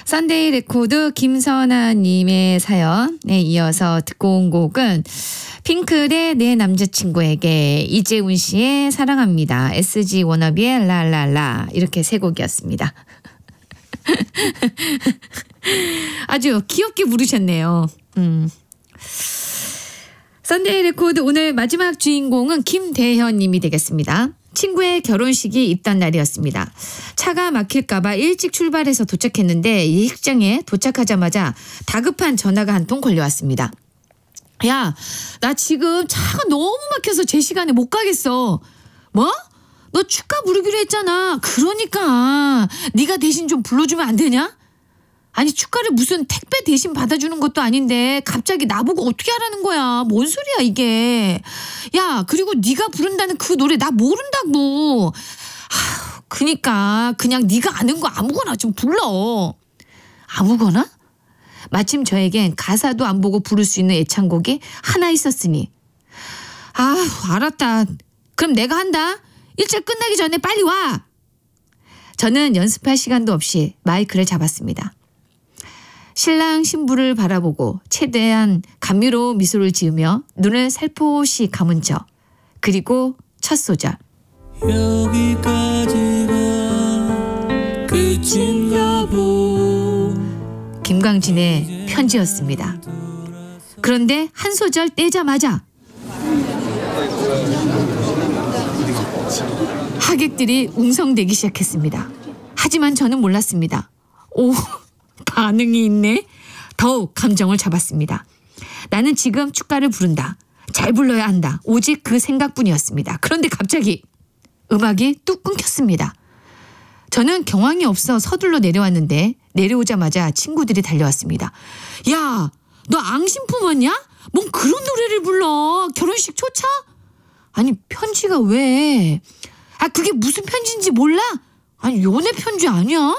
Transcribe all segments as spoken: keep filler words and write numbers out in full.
썬데이 레코드 김선아님의 사연에 이어서 듣고 온 곡은 핑클의 내 남자친구에게, 이재훈 씨의 사랑합니다, 에스지 워너비의 라라라, 이렇게 세 곡이었습니다. 아주 귀엽게 부르셨네요. 음. 썬데이 레코드 오늘 마지막 주인공은 김대현 님이 되겠습니다. 친구의 결혼식이 있던 날이었습니다. 차가 막힐까봐 일찍 출발해서 도착했는데 예식장에 도착하자마자 다급한 전화가 한 통 걸려왔습니다. 야, 나 지금 차가 너무 막혀서 제 시간에 못 가겠어. 뭐? 너 축가 부르기로 했잖아. 그러니까 네가 대신 좀 불러주면 안 되냐? 아니, 축가를 무슨 택배 대신 받아주는 것도 아닌데 갑자기 나보고 어떻게 하라는 거야. 뭔 소리야 이게. 야, 그리고 네가 부른다는 그 노래 나 모른다고. 하, 그니까 그냥 네가 아는 거 아무거나 좀 불러. 아무거나? 마침 저에겐 가사도 안 보고 부를 수 있는 애창곡이 하나 있었으니. 아, 알았다. 그럼 내가 한다. 일절 끝나기 전에 빨리 와. 저는 연습할 시간도 없이 마이크를 잡았습니다. 신랑 신부를 바라보고 최대한 감미로운 미소를 지으며 눈을 살포시 감은 저. 그리고 첫 소절. 여기까지가 끝인가 보. 김광진의 편지였습니다. 그런데 한 소절 떼자마자 하객들이 웅성대기 시작했습니다. 하지만 저는 몰랐습니다. 오, 반응이 있네. 더욱 감정을 잡았습니다. 나는 지금 축가를 부른다. 잘 불러야 한다. 오직 그 생각뿐이었습니다. 그런데 갑자기 음악이 뚝 끊겼습니다. 저는 경황이 없어 서둘러 내려왔는데 내려오자마자 친구들이 달려왔습니다. 야, 너 앙심 품었냐? 뭔 그런 노래를 불러. 결혼식 초차? 아니, 편지가 왜? 아, 그게 무슨 편지인지 몰라? 아니, 연애 편지 아니야?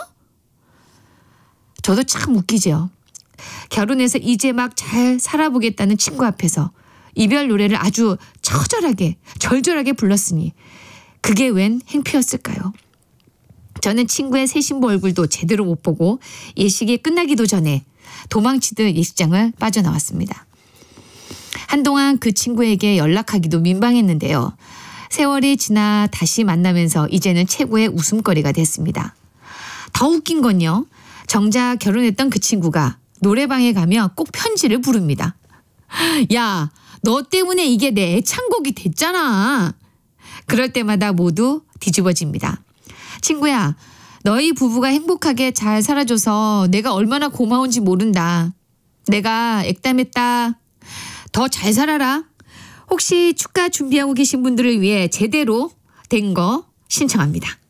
저도 참 웃기죠. 결혼해서 이제 막 잘 살아보겠다는 친구 앞에서 이별 노래를 아주 처절하게 절절하게 불렀으니 그게 웬 행피였을까요? 저는 친구의 새 신부 얼굴도 제대로 못 보고 예식이 끝나기도 전에 도망치듯 예식장을 빠져나왔습니다. 한동안 그 친구에게 연락하기도 민망했는데요. 세월이 지나 다시 만나면서 이제는 최고의 웃음거리가 됐습니다. 더 웃긴 건요. 정작 결혼했던 그 친구가 노래방에 가면 꼭 편지를 부릅니다. 야, 너 때문에 이게 내 애창곡이 됐잖아. 그럴 때마다 모두 뒤집어집니다. 친구야, 너희 부부가 행복하게 잘 살아줘서 내가 얼마나 고마운지 모른다. 내가 액담했다. 더 잘 살아라. 혹시 축가 준비하고 계신 분들을 위해 제대로 된 거 신청합니다.